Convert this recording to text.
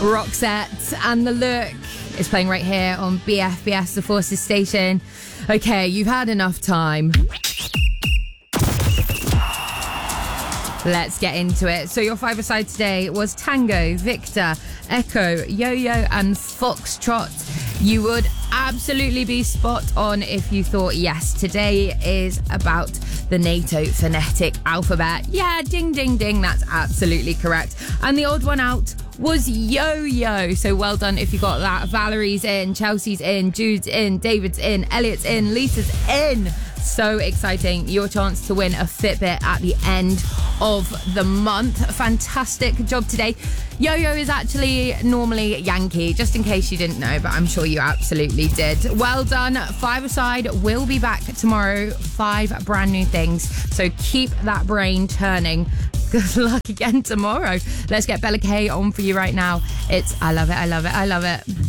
Roxette and The Look is playing right here on BFBS, the Forces station. Okay, you've had enough time. Let's get into it. So your five-a-side today was Tango, Victor, Echo, Yo-Yo and Foxtrot. You would absolutely be spot on if you thought yes. Today is about the NATO phonetic alphabet. Yeah, ding, ding, ding. That's absolutely correct. And the odd one out was Yo-Yo. So well done if you got that. Valerie's in, Chelsea's in, Jude's in, David's in, Elliot's in, Lisa's in. So exciting. Your chance to win a Fitbit at the end of the month. Fantastic job today. Yo-Yo is actually normally Yankee, just in case you didn't know, but I'm sure you absolutely did. Well done. Five-a-side will be back tomorrow. 5 brand new things. So keep that brain turning. Good luck again tomorrow. Let's get Bella K on for you right now. It's I Love It, I Love It, I Love It.